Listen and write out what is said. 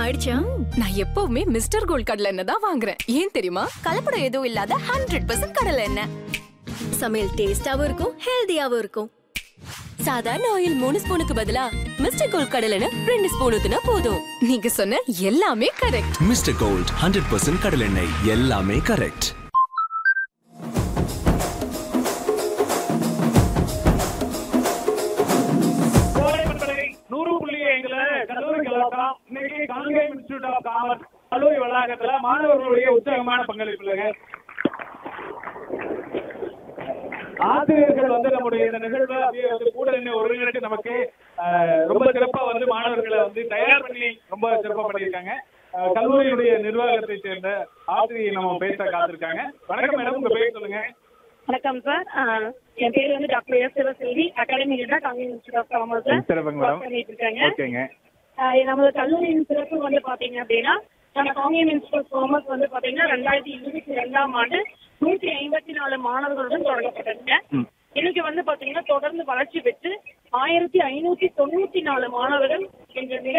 ஆயிடுச்சா? நான் எப்பவுமே மிஸ்டர் கோல்ட் கடலை எண்ணெய் தான் வாங்குறேன். ஏன் தெரியுமா? கலப்படம் எதுவும் இல்லாத 100% கடலை எண்ணெய். சமையல் டேஸ்டாவும் இருக்கும், ஹெல்தியாவும் இருக்கும். சாதாரண ஆயில் 3 ஸ்பூனுக்கு பதிலா மிஸ்டர் கோல்ட் கடலை எண்ணெய் 2 ஸ்பூன் ஊத்துனா போதும். நீங்க சொன்ன எல்லாமே கரெக்ட். மிஸ்டர் கோல்ட் 100% கடலெண்ணெய், எல்லாமே கரெக்ட். கல்லூரி வளாகத்துல மாணவர்களுடைய உற்சாகமான பங்களிப்புங்க. ஆசிரியர்கள் வந்து நம்முடைய இந்த நிகழ்வை அப்படியே வந்து கூட நின்று ஒருங்கிணைத்து நமக்கு ரொம்ப சிறப்பா வந்து மாணவர்களை வந்து தயார் பண்ணி ரொம்ப சிறப்பா பண்ணியிருக்காங்க. கல்லூரியுடைய நிர்வாகத்தை சேர்ந்த ஆசிரியர் நம்ம பேச காத்திருக்காங்க. வணக்கம் மேடம், உங்க பேர் சொல்லுங்க. வணக்கம் சார், என் பேர் வந்து doctor S Sivaselvi. Academy Congress institute of commerce பண்ணிட்டு இருக்காங்க. நமது கல்லூரியின் சிறப்பு வந்து பாத்தீங்க அப்படின்னா, நம்ம காங்கிரஸ் இன்ஸ்டிடியூட் ஆஃப் காமர்ஸ் வந்து பாத்தீங்கன்னா 2022ஆம் ஆண்டு 154 மாணவர்களுடன் தொடங்கப்பட்டிருங்க. இன்னைக்கு வந்து பாத்தீங்கன்னா தொடர்ந்து வளர்ச்சி பெற்று 1594 மாணவர்கள் என்ற